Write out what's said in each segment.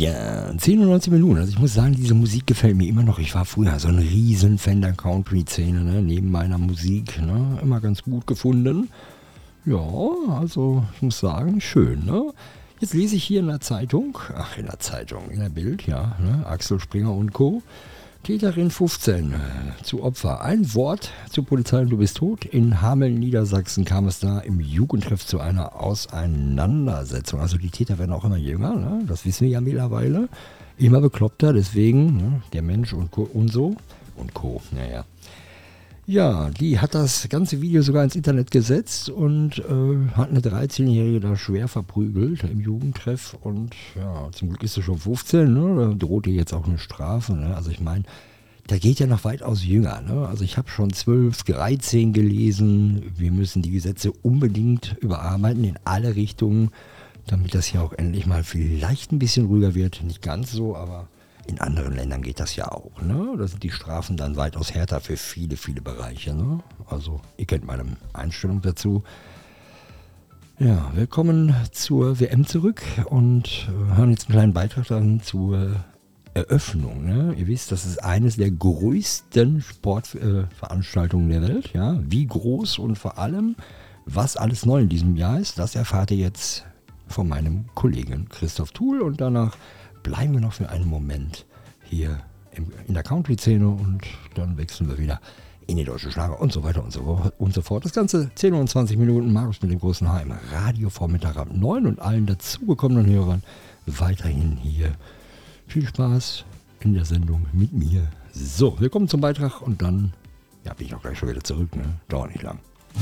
Ja, 10 und 19 Minuten. Also ich muss sagen, diese Musik gefällt mir immer noch. Ich war früher so ein Riesenfan der Country-Szene, ne? Neben meiner Musik, ne? Immer ganz gut gefunden. Ja, also ich muss sagen, schön, ne? Jetzt lese ich hier in der Zeitung, in der Bild, ja, ne? Axel Springer und Co. Täterin 15 zu Opfer. Ein Wort zur Polizei und du bist tot. In Hameln, Niedersachsen kam es da im Jugendtreff zu einer Auseinandersetzung. Also die Täter werden auch immer jünger, ne? Das wissen wir ja mittlerweile. Immer bekloppter, deswegen, ne? Der Mensch und Co. und so. Und Co. Naja. Ja, die hat das ganze Video sogar ins Internet gesetzt und hat eine 13-Jährige da schwer verprügelt im Jugendtreff. Und ja, zum Glück ist sie schon 15, ne? Da droht ihr jetzt auch eine Strafe. Ne? Also ich meine, der geht ja noch weitaus jünger. Ne? Also ich habe schon 12, 13 gelesen. Wir müssen die Gesetze unbedingt überarbeiten in alle Richtungen, damit das hier auch endlich mal vielleicht ein bisschen ruhiger wird. Nicht ganz so, aber in anderen Ländern geht das ja auch. Ne? Da sind die Strafen dann weitaus härter für viele, viele Bereiche. Ne? Also ihr kennt meine Einstellung dazu. Ja, wir kommen zur WM zurück und hören jetzt einen kleinen Beitrag dann zur Eröffnung. Ne? Ihr wisst, das ist eines der größten Sportveranstaltungen der Welt. Ja? Wie groß und vor allem, was alles neu in diesem Jahr ist, das erfahrt ihr jetzt von meinem Kollegen Christoph Thuhl und danach bleiben wir noch für einen Moment hier in der Country-Szene und dann wechseln wir wieder in die deutsche Schlager und so weiter und so fort. Das Ganze 10 und 20 Minuten. Markus mit dem großen H im Radiovormittag ab 9 und allen dazugekommenen Hörern weiterhin hier. Viel Spaß in der Sendung mit mir. So, wir kommen zum Beitrag und dann bin ich auch gleich schon wieder zurück. Ne? Dauert nicht lang.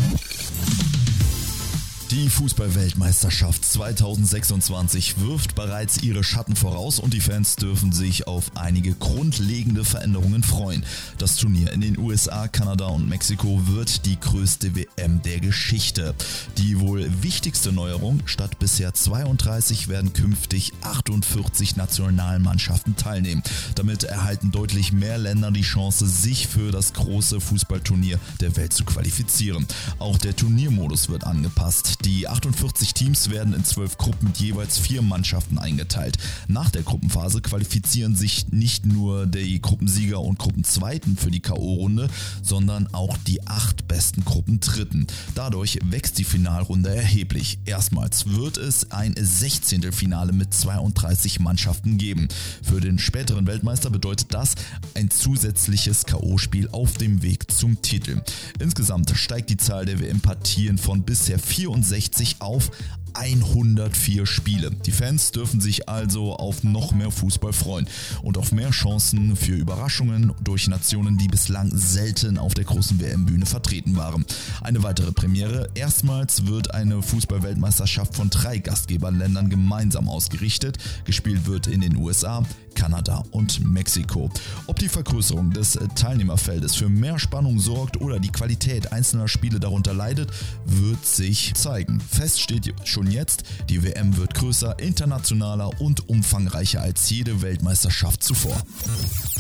Die Fußball-Weltmeisterschaft 2026 wirft bereits ihre Schatten voraus und die Fans dürfen sich auf einige grundlegende Veränderungen freuen. Das Turnier in den USA, Kanada und Mexiko wird die größte WM der Geschichte. Die wohl wichtigste Neuerung: statt bisher 32 werden künftig 48 Nationalmannschaften teilnehmen. Damit erhalten deutlich mehr Länder die Chance, sich für das große Fußballturnier der Welt zu qualifizieren. Auch der Turniermodus wird angepasst. Die 48 Teams werden in 12 Gruppen mit jeweils 4 Mannschaften eingeteilt. Nach der Gruppenphase qualifizieren sich nicht nur die Gruppensieger und Gruppenzweiten für die K.O.-Runde, sondern auch die 8 besten Gruppendritten. Dadurch wächst die Finalrunde erheblich. Erstmals wird es ein 16. Finale mit 32 Mannschaften geben. Für den späteren Weltmeister bedeutet das ein zusätzliches K.O.-Spiel auf dem Weg zum Titel. Insgesamt steigt die Zahl der WM-Partien von bisher 64 auf 104 Spiele. Die Fans dürfen sich also auf noch mehr Fußball freuen und auf mehr Chancen für Überraschungen durch Nationen, die bislang selten auf der großen WM-Bühne vertreten waren. Eine weitere Premiere: erstmals wird eine Fußball-Weltmeisterschaft von 3 Gastgeberländern gemeinsam ausgerichtet. Gespielt wird in den USA, Kanada und Mexiko. Ob die Vergrößerung des Teilnehmerfeldes für mehr Spannung sorgt oder die Qualität einzelner Spiele darunter leidet, wird sich zeigen. Fest steht schon jetzt: die WM wird größer, internationaler und umfangreicher als jede Weltmeisterschaft zuvor.